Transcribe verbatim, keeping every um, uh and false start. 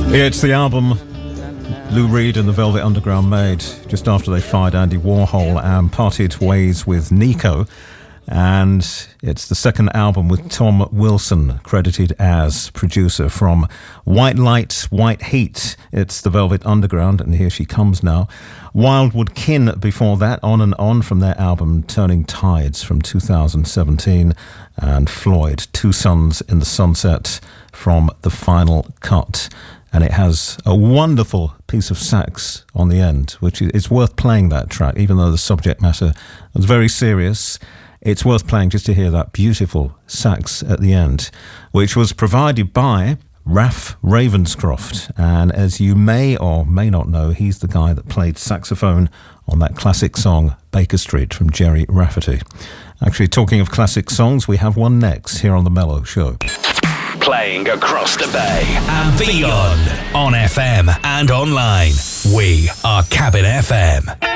It's the album Lou Reed and the Velvet Underground made just after they fired Andy Warhol and parted ways with Nico. And it's the second album with Tom Wilson credited as producer. From White Light, White Heat, it's the Velvet Underground, and here she comes now. Wildwood Kin before that, On and On from their album Turning Tides from two thousand seventeen, and Floyd, Two Suns in the Sunset from The Final Cut. And it has a wonderful piece of sax on the end, which is it's worth playing that track, even though the subject matter was very serious. It's worth playing just to hear that beautiful sax at the end, which was provided by Ralph Ravenscroft. And as you may or may not know, he's the guy that played saxophone on that classic song, Baker Street, from Jerry Rafferty. Actually, talking of classic songs, we have one next here on The Mellow Show. Playing across the bay and beyond on F M and online. We are Cabin F M.